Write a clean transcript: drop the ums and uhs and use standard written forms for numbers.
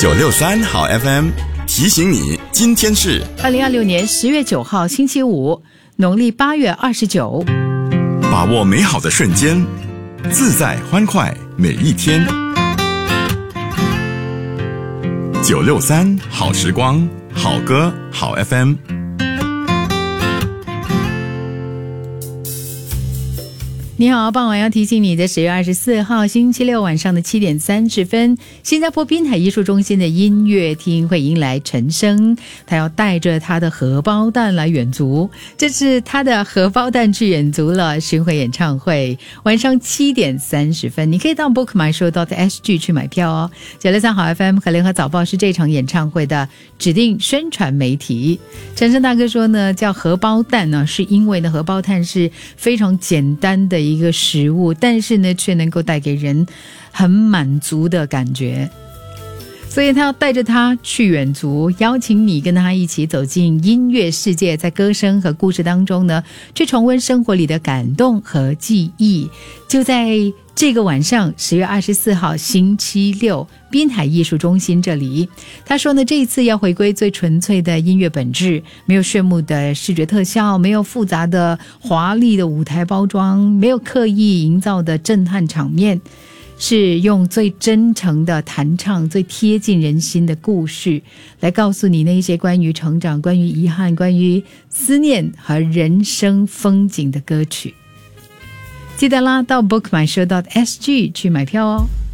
963好 FM 提醒你，今天是 2026年10月9号星期五，农历8月29。 把握美好的瞬间，自在欢快每一天。963好时光，好歌好 FM。 你好，傍晚要提醒你的10月24号星期六晚上的7点30分，新加坡滨海艺术中心的音乐厅会迎来陈升，他要带着他的荷包蛋来远足，这是他的荷包蛋去远足了巡回演唱会，晚上7点30分，你可以到 bookmyshow.sg 去买票哦。963好 FM 和联合早报是这场演唱会的指定宣传媒体。陈升大哥说呢，叫荷包蛋呢，是因为呢荷包蛋是非常简单的一个食物，但是呢却能够带给人很满足的感觉，所以他要带着他去远足，邀请你跟他一起走进音乐世界，在歌声和故事当中呢去重温生活里的感动和记忆。就在这个晚上10月24号星期六，滨海艺术中心这里，他说呢，这一次要回归最纯粹的音乐本质，没有炫目的视觉特效，没有复杂的华丽的舞台包装，没有刻意营造的震撼场面，是用最真诚的弹唱，最贴近人心的故事来告诉你那些关于成长，关于遗憾，关于思念和人生风景的歌曲。记得啦，到 bookmyshow.sg 去买票哦。